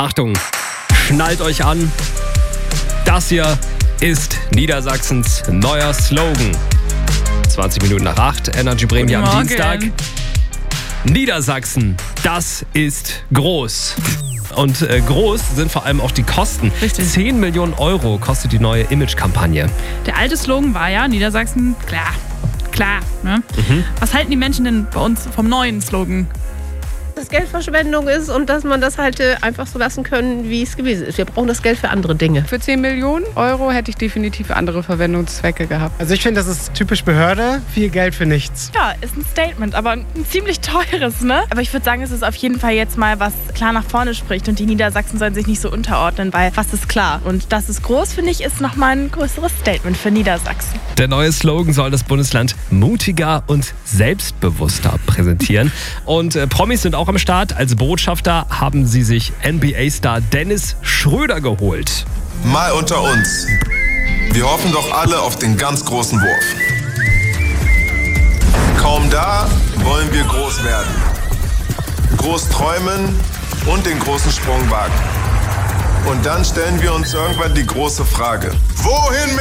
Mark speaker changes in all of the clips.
Speaker 1: Achtung, schnallt euch an. Das hier ist Niedersachsens neuer Slogan. 20 Minuten nach 8, Energy Bremen hier am Dienstag. Niedersachsen, das ist groß. Und groß sind vor allem auch die Kosten.
Speaker 2: Richtig.
Speaker 1: 10 Millionen Euro kostet die neue Image-Kampagne.
Speaker 2: Der alte Slogan war ja, Niedersachsen, klar. Ne? Was halten die Menschen denn bei uns vom neuen Slogan?
Speaker 3: Dass Geldverschwendung ist und dass man das halt einfach so lassen können, wie es gewesen ist. Wir brauchen das Geld für andere Dinge.
Speaker 4: Für 10 Millionen Euro hätte ich definitiv andere Verwendungszwecke gehabt.
Speaker 5: Also ich finde, das ist typisch Behörde, viel Geld für nichts.
Speaker 6: Ja, ist ein Statement, aber ein ziemlich teures, ne? Aber ich würde sagen, es ist auf jeden Fall jetzt mal, was klar nach vorne spricht und die Niedersachsen sollen sich nicht so unterordnen, weil was ist klar? Und das ist groß, finde ich, ist nochmal ein größeres Statement für Niedersachsen.
Speaker 1: Der neue Slogan soll das Bundesland mutiger und selbstbewusster präsentieren. Und Promis sind auch am Start. Als Botschafter haben sie sich NBA-Star Dennis Schröder geholt.
Speaker 7: Mal unter uns. Wir hoffen doch alle auf den ganz großen Wurf. Kaum da wollen wir groß werden. Groß träumen und den großen Sprung wagen. Und dann stellen wir uns irgendwann die große Frage. Wohin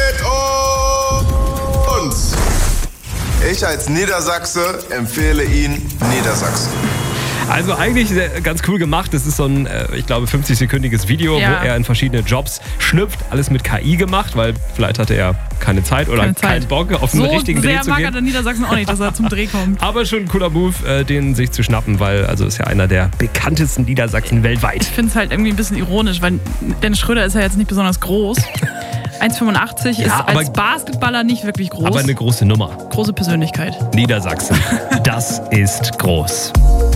Speaker 7: mit uns? Ich als Niedersachse empfehle Ihnen Niedersachsen.
Speaker 1: Also eigentlich ganz cool gemacht. Das ist so ein, ich glaube, 50-sekündiges Video, wo er in verschiedene Jobs schlüpft. Alles mit KI gemacht, weil vielleicht hatte er keine Zeit oder keinen Bock auf einen richtigen Dreh zu gehen.
Speaker 2: So sehr mag er der Niedersachsen auch nicht, dass er zum Dreh kommt.
Speaker 1: Aber schon ein cooler Move, den sich zu schnappen, weil also ist ja einer der bekanntesten Niedersachsen weltweit.
Speaker 2: Ich finde es halt irgendwie ein bisschen ironisch, weil Dennis Schröder ist ja jetzt nicht besonders groß. 1,85 ist als Basketballer nicht wirklich groß.
Speaker 1: Aber eine große Nummer.
Speaker 2: Große Persönlichkeit.
Speaker 1: Niedersachsen, das ist groß.